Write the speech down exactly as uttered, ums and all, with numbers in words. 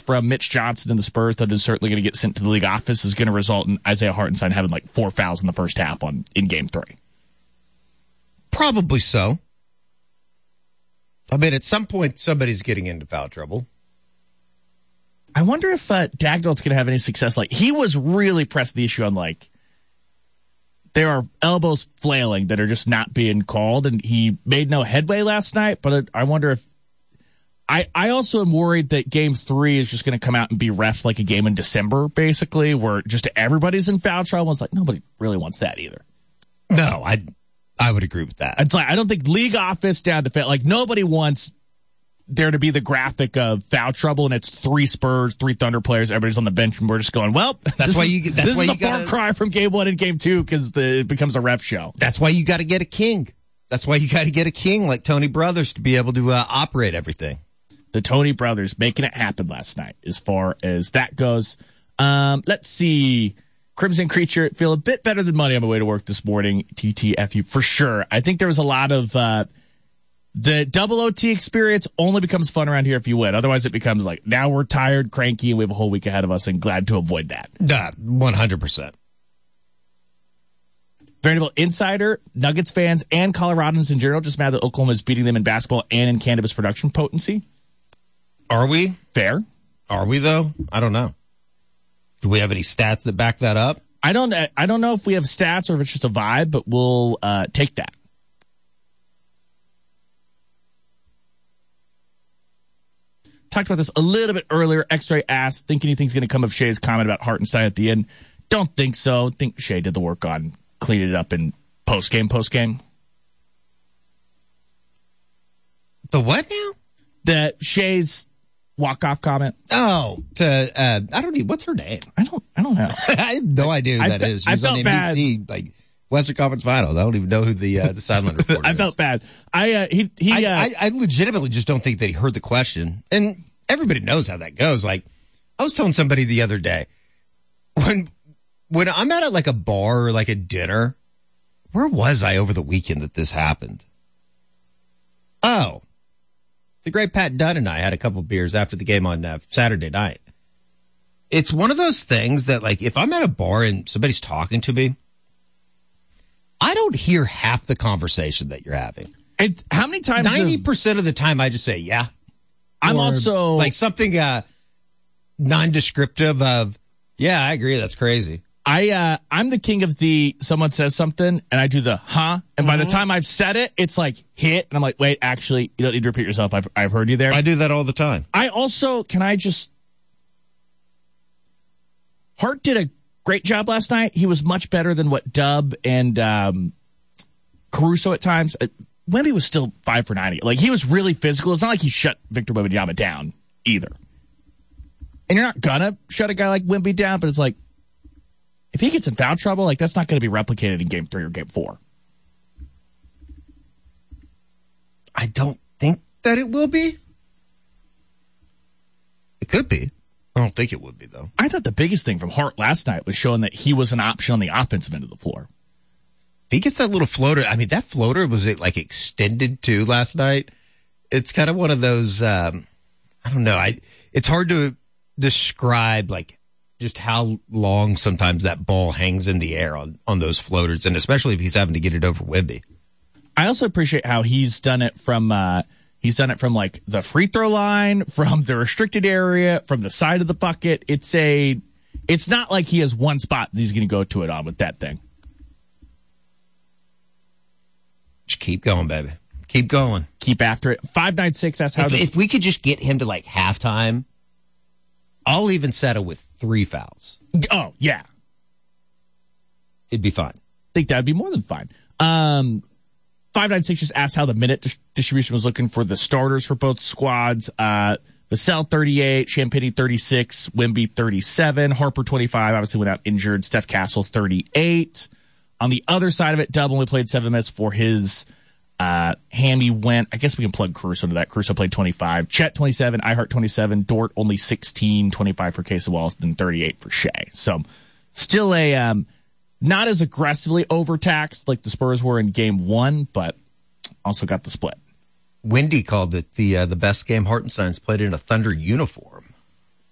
from Mitch Johnson and the Spurs that is certainly going to get sent to the league office is going to result in Isaiah Hartenstein having like four fouls in the first half on in game three. Probably so. I mean, at some point, somebody's getting into foul trouble. I wonder if uh, Dagnall's going to have any success. Like, he was really pressing the issue on, like, there are elbows flailing that are just not being called, and he made no headway last night, but I wonder if I, I also am worried that game three is just going to come out and be refs like a game in December, basically, where just everybody's in foul trouble. It's like, nobody really wants that either. No, I I would agree with that. It's like, I don't think league office down to foul, like, nobody wants there to be the graphic of foul trouble, and it's three Spurs, three Thunder players, everybody's on the bench, and we're just going, well, that's why you. That's this why is you a gotta, far cry from game one and game two because it becomes a ref show. That's why you got to get a king. That's why you got to get a king like Tony Brothers to be able to uh, operate everything. The Tony Brothers making it happen last night, as far as that goes. Um, let's see. Crimson Creature feel a bit better than money on my way to work this morning. T T F U for sure. I think there was a lot of uh, the double O T experience only becomes fun around here if you win. Otherwise, it becomes like now we're tired, cranky, and we have a whole week ahead of us, and glad to avoid that. Uh, one hundred percent. Variable Insider, Nuggets fans, and Coloradans in general just mad that Oklahoma is beating them in basketball and in cannabis production potency. Are we? Fair. Are we, though? I don't know. Do we have any stats that back that up? I don't I don't know if we have stats or if it's just a vibe, but we'll uh, take that. Talked about this a little bit earlier. X-Ray asked, think anything's going to come of Shea's comment about Hartenstein at the end? Don't think so. Think Shea did the work on cleaning it up in post-game, post-game. The what now? The Shea's walk-off comment. Oh, to uh, I don't know. What's her name? I don't. I don't know. I have no idea who I, that I, is. I She's felt on bad. N B C, like Western Conference Finals. I don't even know who the uh, the sideline reporter I is. felt bad. I uh, he he. I, Uh, I, I legitimately just don't think that he heard the question, and everybody knows how that goes. Like I was telling somebody the other day, when when I'm at a, like a bar or like a dinner, where was I over the weekend that this happened? Oh. The great Pat Dunn and I had a couple beers after the game on uh, Saturday night. It's one of those things that, like, if I'm at a bar and somebody's talking to me, I don't hear half the conversation that you're having. And how many times? ninety percent of the time I just say, yeah. I'm or also like something uh, non-descriptive of, yeah, I agree. That's crazy. I, uh, I'm the king of the, someone says something and I do the, huh? And by mm-hmm. the time I've said it, it's like hit. And I'm like, wait, actually, you don't need to repeat yourself. I've, I've heard you there. I do that all the time. I also, can I just, Hart did a great job last night. He was much better than what Dub and, um, Caruso at times. Uh, Wemby was still five for ninety. Like, he was really physical. It's not like he shut Victor Wembanyama down either. And you're not gonna shut a guy like Wemby down, but it's like, if he gets in foul trouble, like that's not going to be replicated in game three or game four. I don't think that it will be. It could be. I don't think it would be, though. I thought the biggest thing from Hart last night was showing that he was an option on the offensive end of the floor. If he gets that little floater, I mean, that floater was it like extended too last night. It's kind of one of those, um, I don't know. I It's hard to describe like just how long sometimes that ball hangs in the air on, on those floaters, and especially if he's having to get it over Wemby. I also appreciate how he's done it from uh, he's done it from like the free throw line, from the restricted area, from the side of the bucket. It's a, it's not like he has one spot that he's going to go to it on with that thing. Just keep going, baby. Keep going. Keep after it. five nine six, that's how if, the- if we could just get him to like halftime, I'll even settle with three fouls. Oh, yeah. It'd be fine. I think that'd be more than fine. Um, five nine six just asked how the minute dis- distribution was looking for the starters for both squads. Uh, Vassell thirty-eight, Champagny thirty-six, Wemby thirty-seven, Harper twenty-five, obviously went out injured, Steph Castle thirty-eight. On the other side of it, Dub only played seven minutes for his uh, Hammy went, I guess we can plug Caruso into that. Caruso played twenty-five, Chet twenty-seven, Ihart twenty-seven, Dort only sixteen, twenty-five for Casey Wallace, and thirty-eight for Shea. So still a, um, not as aggressively overtaxed like the Spurs were in game one, but also got the split. Wendy called it the uh, the best game Hartenstein's played in a Thunder uniform.